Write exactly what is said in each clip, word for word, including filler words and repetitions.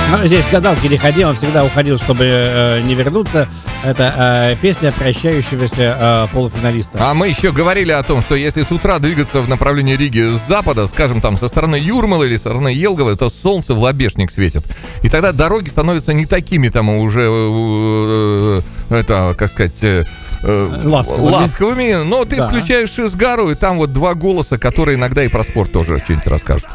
Ну, здесь гадалки не ходил, он всегда уходил, чтобы э, не вернуться. Это э, песня прощающегося э, полуфиналиста. А мы еще говорили о том, что если с утра двигаться в направлении Риги с запада, скажем, там, со стороны Юрмалы или со стороны Елговой, то солнце в лобешник светит. И тогда дороги становятся не такими там уже, э, э, это, как сказать... Э, Ласковыми. ласковыми, но ты да. включаешь Шизгару, и там вот два голоса, которые иногда и про спорт тоже что-нибудь расскажут.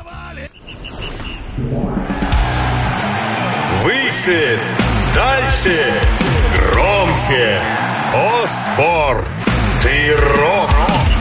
Выше, дальше, громче. О, спорт! Ты рок!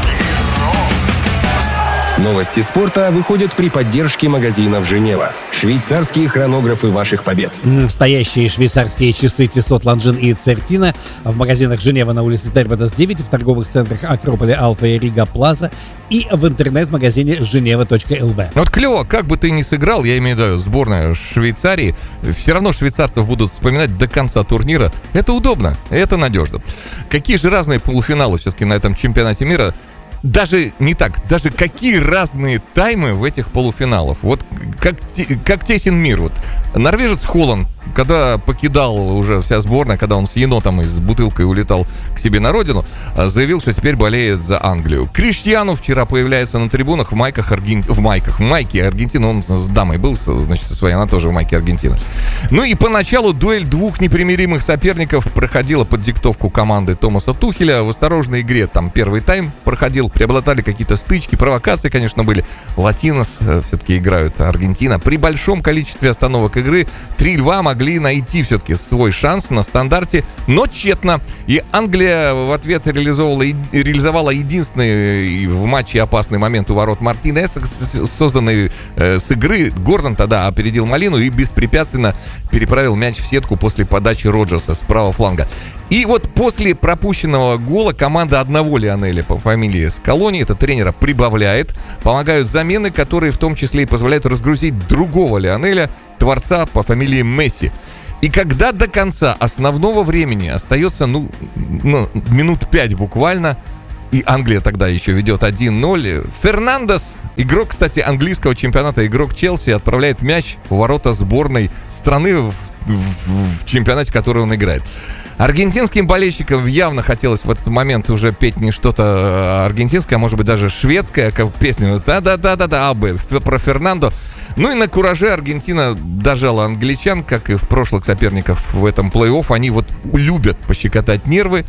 Новости спорта выходят при поддержке магазинов «Женева». Швейцарские хронографы ваших побед. Настоящие швейцарские часы Тissot, Ланжин и Цертина в магазинах «Женева» на улице Тербедас девять, в торговых центрах Акрополе, Алфа и Рига Плаза и в интернет-магазине женева точка эл ви. Вот клево, как бы ты ни сыграл, я имею в виду сборная Швейцарии, все равно швейцарцев будут вспоминать до конца турнира. Это удобно, это надежно. Какие же разные полуфиналы все-таки на этом чемпионате мира. Даже не так, даже какие разные таймы в этих полуфиналах. Вот как, как тесен мир. Вот норвежец Холланд, когда покидал уже вся сборная, когда он с енотом и с бутылкой улетал к себе на родину, заявил, что теперь болеет за Англию. Криштиану вчера появляется на трибунах в майках Аргентины. В майках, в майке Аргентины. Он с дамой был, значит, со своей, она тоже в майке Аргентины. Ну и поначалу дуэль двух непримиримых соперников проходила под диктовку команды Томаса Тухеля. В осторожной игре там первый тайм проходил, преобладали какие-то стычки, провокации, конечно, были. Латинос все-таки играют Аргентина. При большом количестве остановок игры три льва могли найти все-таки свой шанс на стандарте, но тщетно. И Англия в ответ реализовала, реализовала единственный в матче опасный момент у ворот Мартинеса, созданный э, с игры. Гордон тогда опередил Малину и беспрепятственно переправил мяч в сетку после подачи Роджерса с правого фланга. И вот после пропущенного гола команда одного Лионеля по фамилии Скалони, это тренера, прибавляет. Помогают замены, которые в том числе и позволяют разгрузить другого Лионеля, творца по фамилии Месси. И когда до конца основного времени остается, ну, ну минут пять буквально, и Англия тогда еще ведет один ноль, Фернандес, игрок, кстати, английского чемпионата, игрок Челси, отправляет мяч в ворота сборной страны в, в, в чемпионате, в который он играет. Аргентинским болельщикам явно хотелось в этот момент уже петь не что-то аргентинское, а может быть даже шведское, как песню «Да-да-да-да-да», абы, про Фернандо. Ну и на кураже Аргентина дожала англичан, как и в прошлых соперников в этом плей-офф. Они вот любят пощекотать нервы.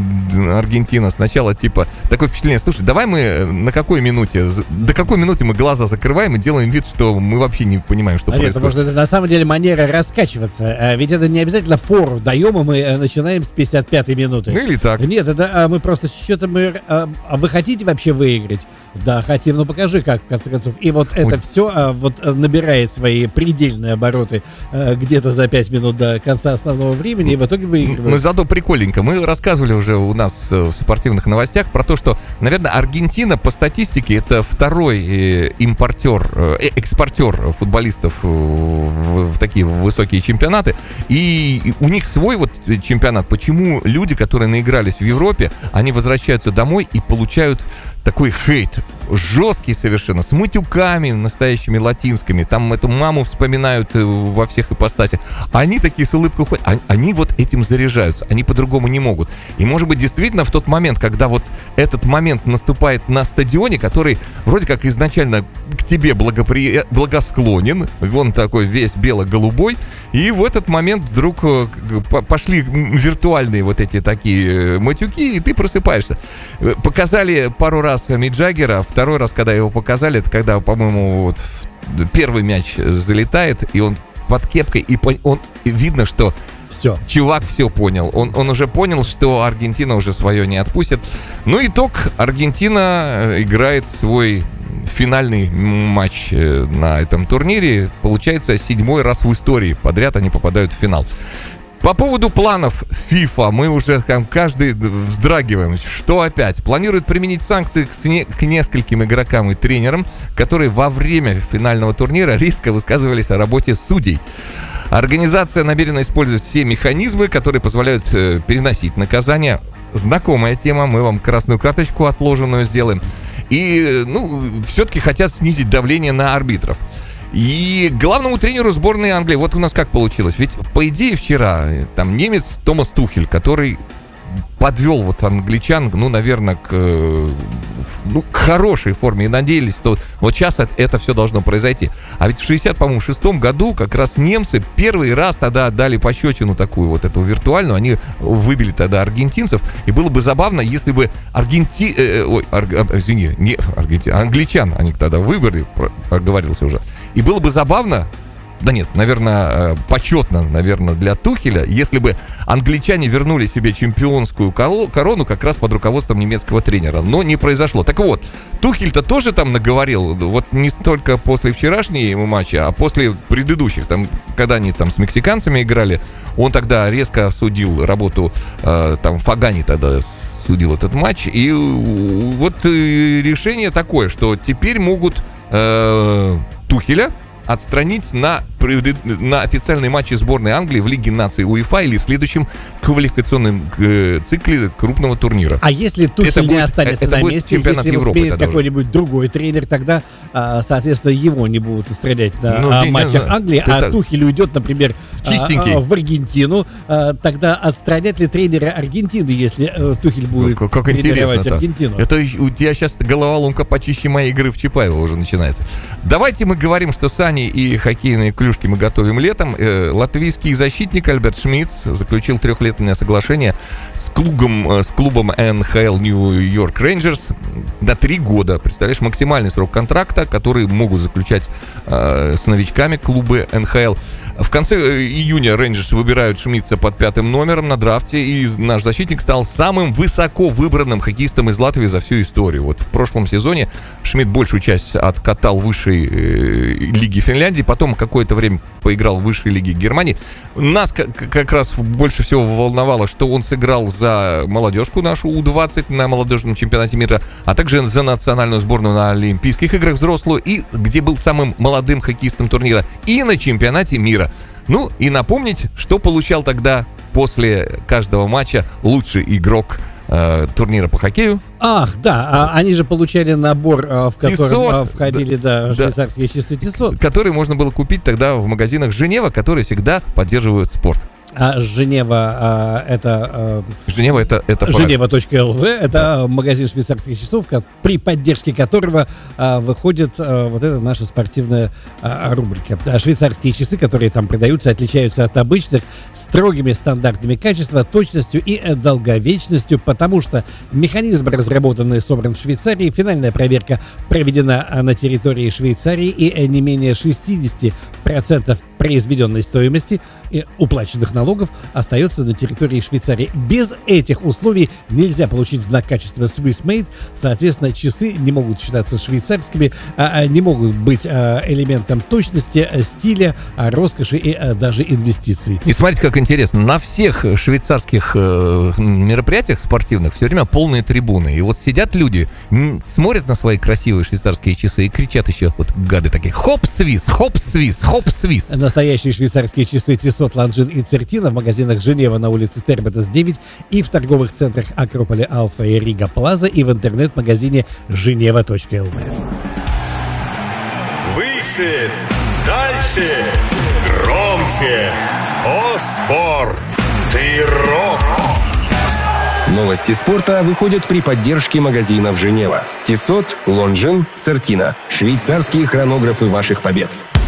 Аргентина сначала типа такое впечатление: слушай, давай мы на какой минуте, до какой минуты мы глаза закрываем и делаем вид, что мы вообще не понимаем, что а происходит. Нет, потому что это на самом деле манера раскачиваться. Ведь это не обязательно фору даем, и мы начинаем с пятьдесят пятой минуты. Ну или так. Нет, это мы просто что-то мы... А вы хотите вообще выиграть? Да, хотим, ну покажи как, в конце концов. И вот это Ой. все а, вот набирает свои предельные обороты а, где-то за пять минут до конца основного времени, и в итоге выигрывает. Ну зато прикольненько. Мы рассказывали уже у нас в спортивных новостях про то, что, наверное, Аргентина по статистике это второй э, импортер, э, экспортер футболистов в, в, в такие высокие чемпионаты. И у них свой вот чемпионат. Почему люди, которые наигрались в Европе, они возвращаются домой и получают такой хейт, жесткий совершенно, с матюками настоящими латинскими, там эту маму вспоминают во всех ипостасях. Они такие с улыбкой уходят, они, они вот этим заряжаются, они по-другому не могут. И может быть действительно в тот момент, когда вот этот момент наступает на стадионе, который вроде как изначально к тебе благопри... благосклонен, вон такой весь бело-голубой, и в этот момент вдруг пошли виртуальные вот эти такие матюки, и ты просыпаешься. Показали пару раз Мик Джаггера, второй раз, когда его показали, это когда, по-моему, вот первый мяч залетает, и он под кепкой, и он видно, что все, чувак все понял. Он, он уже понял, что Аргентина уже свое не отпустит. Ну, итог. Аргентина играет свой финальный матч на этом турнире. Получается, седьмой раз в истории подряд они попадают в финал. По поводу планов FIFA мы уже там каждый вздрагиваем. Что опять? Планируют применить санкции к, сне- к нескольким игрокам и тренерам, которые во время финального турнира резко высказывались о работе судей. Организация намерена использовать все механизмы, которые позволяют э, переносить наказание. Знакомая тема, мы вам красную карточку отложенную сделаем. И, ну, все-таки хотят снизить давление на арбитров. И главному тренеру сборной Англии, вот у нас как получилось. Ведь, по идее, вчера там немец Томас Тухель, который подвел вот англичан, ну, наверное, к, ну, к хорошей форме. И надеялись, что вот сейчас это, это все должно произойти. А ведь в шестьдесят шестом году как раз немцы первый раз тогда дали пощечину такую вот эту виртуальную. Они выбили тогда аргентинцев. И было бы забавно, если бы аргенти... Э, ой, ар... извини, не аргенти... англичан они тогда выбрали, оговорился уже. И было бы забавно, да нет, наверное, почетно, наверное, для Тухеля, если бы англичане вернули себе чемпионскую корону как раз под руководством немецкого тренера. Но не произошло. Так вот, Тухель-то тоже там наговорил, вот не столько после вчерашнего матча, а после предыдущих, там, когда они там с мексиканцами играли, он тогда резко осудил работу, э, там, Фагани тогда судил этот матч, и вот решение такое, что теперь могут э, Тухеля отстранить на, на официальные матчи сборной Англии в Лиге наций УЕФА или в следующем квалификационном э, цикле крупного турнира. А если Тухель не останется на месте, если успеет какой-нибудь другой тренер, тогда, а, соответственно, его не будут отстранять на ну, а, матчах Англии, это... а Тухель уйдет, например, а, в Аргентину, а, тогда отстранят ли тренера Аргентины, если а, Тухель будет как, как тренировать Аргентину? Это у тебя сейчас головоломка почище моей игры в Чапаева уже начинается. Давайте мы говорим, что сани и хоккейные клюшки мы готовим летом. Э, латвийский защитник Альберт Шмидц заключил трехлетнее соглашение с клубом, э, с клубом эн ха эл New York Rangers на три года. Представляешь, максимальный срок контракта, который могут заключать э, с новичками клубы эн ха эл. В конце июня Рейнджерс выбирают Шмидца под пятым номером на драфте, и наш защитник стал самым высоко выбранным хоккеистом из Латвии за всю историю. Вот в прошлом сезоне Шмидт большую часть откатал в высшей э, лиге Финляндии, потом какое-то время поиграл в высшей лиге Германии. Нас как, как раз больше всего волновало, что он сыграл за молодежку нашу У двадцать на молодежном чемпионате мира, а также за национальную сборную на Олимпийских играх взрослую, и где был самым молодым хоккеистом турнира, и на чемпионате мира. Ну, и напомнить, что получал тогда после каждого матча лучший игрок э, турнира по хоккею. Ах, да, а, они же получали набор, а, в котором Тисот, а, входили да, да, швейцарские часы Тисот. Которые можно было купить тогда в магазинах Женева, которые всегда поддерживают спорт. А Женева а, это... А, Женева это... это Женева точка эл ви это да. магазин швейцарских часов, при поддержке которого а, выходит а, вот эта наша спортивная а, рубрика. А швейцарские часы, которые там продаются, отличаются от обычных строгими стандартами качества, точностью и долговечностью, потому что механизм, разработанный и собран в Швейцарии, финальная проверка проведена на территории Швейцарии, и не менее шестьдесят процентов произведенной стоимости и уплаченных налогов остается на территории Швейцарии. Без этих условий нельзя получить знак качества Swiss Made. Соответственно, часы не могут считаться швейцарскими, а не могут быть элементом точности, стиля, роскоши и даже инвестиций. И смотрите, как интересно. На всех швейцарских мероприятиях спортивных все время полные трибуны. И вот сидят люди, смотрят на свои красивые швейцарские часы и кричат еще, вот гады такие: хоп-свис, хоп-свис, хоп-свис. Настоящие швейцарские часы Тисот, Ланжин и Цертина в магазинах Женева на улице Тербетас девять и в торговых центрах Акрополя Алфа и Рига Плаза и в интернет-магазине женева точка эл ви. Выше, дальше, громче. О, спорт! Ты рок! Новости спорта выходят при поддержке магазинов Женева. Тисот, Лонжин, Цертина. Швейцарские хронографы ваших побед.